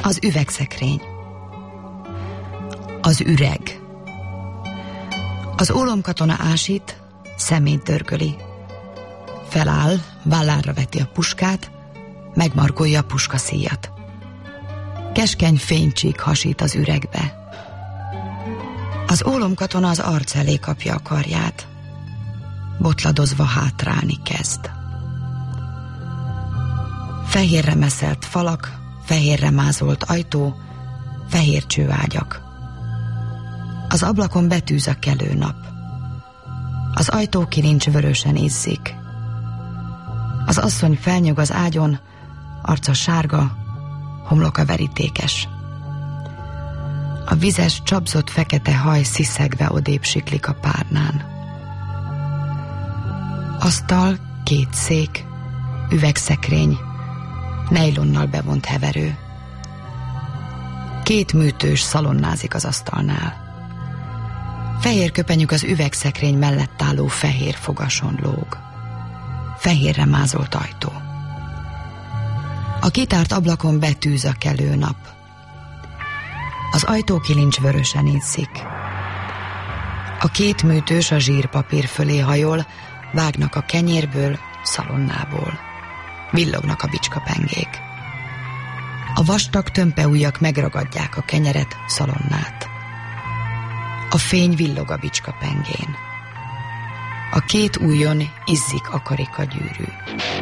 Az üvegszekrény. Az üreg. Az ólomkatona ásít, szemét dörgöli. Feláll, vállára veti a puskát, megmarkolja a puskaszíjat. Keskeny fénycsík hasít az üregbe. Az ólomkatona az arc elé kapja a karját. Botladozva hátrálni kezd. Fehérre meszelt falak, fehérre mázolt ajtó, fehér csőágyak. Az ablakon betűz a kelő nap. Az ajtókilincs vörösen izzik. Az asszony felnyug az ágyon, arca sárga, homloka verítékes. A vizes, csapzott fekete haj sziszegve odébb siklik a párnán. Asztal, 2 szék, üvegszekrény, nejlonnal bevont heverő. 2 műtős szalonnázik az asztalnál. Fehér köpenyük az üvegszekrény mellett álló fehér fogason lóg. Fehérre mázolt ajtó. A kitárt ablakon betűz a kelő nap. Az ajtókilincs vörösen izzik. A 2 műtős a zsírpapír fölé hajol, vágnak a kenyérből, szalonnából. Villognak a bicskapengék. A vastag tömpeujjak megragadják a kenyeret, szalonnát. A fény villog a bicskapengén. A 2 ujjon izzik a karikagyűrű.